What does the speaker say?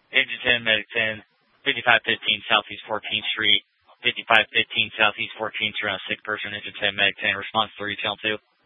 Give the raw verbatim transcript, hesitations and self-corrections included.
Engine ten, Medic ten, fifty-five fifteen Southeast fourteenth Street, fifty-five fifteen Southeast fourteenth Street on a sick person, Engine ten, Medic ten, response three, channel two.